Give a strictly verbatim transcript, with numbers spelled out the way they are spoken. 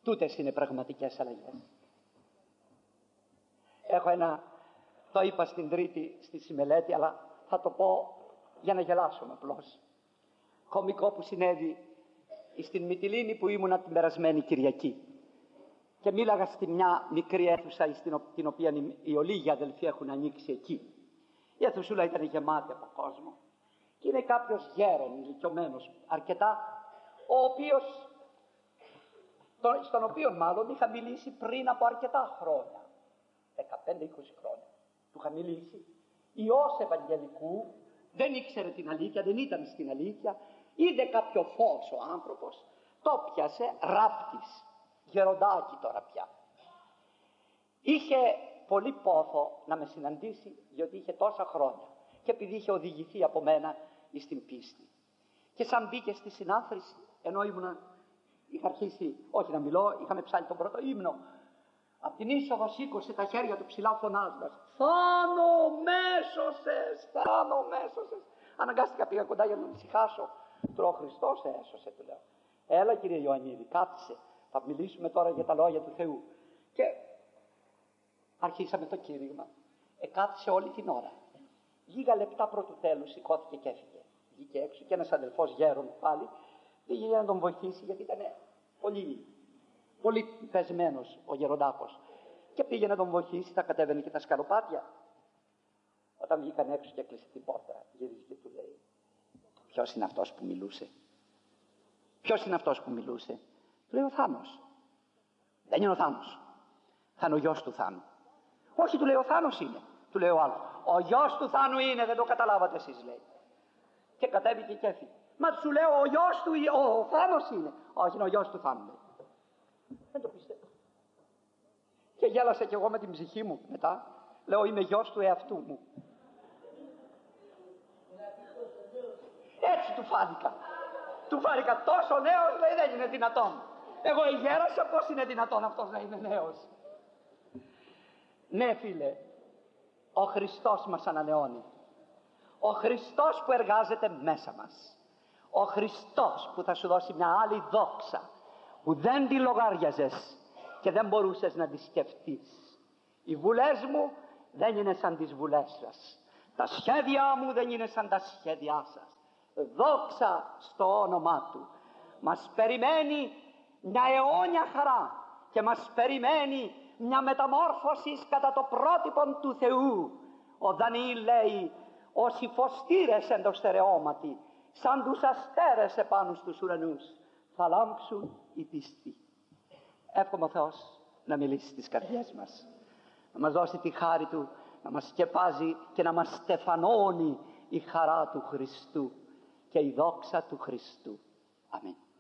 Τούτες είναι πραγματικές αλλαγές. Έχω ένα, το είπα στην Τρίτη στη συμμελέτη, αλλά θα το πω για να γελάσουμε απλώς. Κωμικό που συνέβη στην Μυτιλήνη που ήμουνα την περασμένη Κυριακή. Και μίλαγα στη μια μικρή αίθουσα την οποία οι ολίγοι αδελφοί έχουν ανοίξει εκεί. Η αίθουσούλα ήταν γεμάτη από κόσμο. Και είναι κάποιος γέρον, ηλικιωμένος αρκετά, ο οποίος, στον οποίο μάλλον είχα μιλήσει πριν από αρκετά χρόνια. δεκαπέντε είκοσι χρόνια. Του είχα μιλήσει. Υιός Ευαγγελικού, δεν ήξερε την αλήθεια, δεν ήταν στην αλήθεια. Είδε κάποιο φως ο άνθρωπος, το πιάσε ράπτης. Γεροντάκι τώρα πια. Είχε πολύ πόθο να με συναντήσει, διότι είχε τόσα χρόνια και επειδή είχε οδηγηθεί από μένα στην πίστη. Και σαν μπήκε στη συνάθρηση, ενώ ήμουνα, είχα αρχίσει, όχι να μιλώ, είχαμε ψάλει τον πρώτο ύμνο, από την είσοδο σήκωσε τα χέρια του ψηλά φωνάζοντας, «Θάνο μέσωσες, Θάνο μέσωσες». Αναγκάστηκα, πήγα κοντά για να τον ησυχάσω. Του λέω, «Ο Χριστός έσωσε», του λέω. «Έλα κύριε Ιωαννίδη, κάθισε. Θα μιλήσουμε τώρα για τα λόγια του Θεού». Και αρχίσαμε το κήρυγμα. Εκάθισε όλη την ώρα. Λίγα λεπτά πρώτου τέλους σηκώθηκε και έφυγε. Βγήκε έξω και ένας αδελφός γέρον πάλι πήγε για να τον βοηθήσει, γιατί ήταν πολύ, πολύ πεσμένος ο γεροντάκος. Και πήγε να τον βοηθήσει, θα κατέβαινε και τα σκαλοπάτια. Όταν βγήκαν έξω και έκλεισε την πόρτα, γύρισε και του λέει, «Ποιος είναι αυτός που μιλούσε?» «Ποιος είναι αυτός που μιλούσε?» Του λέει, «Ο Θάνος». «Δεν είναι ο Θάνος. Θα είναι ο γιος του Θάνου». «Όχι», του λέει, «ο Θάνος είναι». Του λέει ο άλλος, «Ο γιος του Θάνου είναι, δεν το καταλάβατε εσείς», λέει. Και κατέβηκε και έφυγε. «Μα σου λέω, ο γιος του, ο, ο Θάνος είναι». «Όχι, είναι ο γιος του Θάνου», λέει. Δεν το πιστεύω. Και γέλασα κι εγώ με την ψυχή μου μετά. Λέω, «Είμαι γιος του εαυτού μου». Έτσι του φάνηκα. Του φάνηκα τόσο νέος, λέει, δεν είναι δυνατόν. Εγώ γέρασα, πώς είναι δυνατόν αυτός να είναι νέος? Ναι, φίλε, ο Χριστός μας ανανεώνει. Ο Χριστός που εργάζεται μέσα μας. Ο Χριστός που θα σου δώσει μια άλλη δόξα που δεν τη λογάριαζες και δεν μπορούσες να τη σκεφτείς. Οι βουλές μου δεν είναι σαν τις βουλές σας. Τα σχέδιά μου δεν είναι σαν τα σχέδιά σας. Δόξα στο όνομά Του. Μας περιμένει μια αιώνια χαρά και μας περιμένει μια μεταμόρφωση κατά το πρότυπο του Θεού. Ο Δανιήλ λέει, «Όσοι φωστήρες εν το στερεώματι, σαν τους αστέρες επάνω στους ουρανούς, θα λάμψουν οι πιστοί». Εύχομαι ο Θεός να μιλήσει στις καρδιές μας, να μας δώσει τη χάρη Του, να μας σκεπάζει και να μας στεφανώνει η χαρά του Χριστού και η δόξα του Χριστού. Αμήν.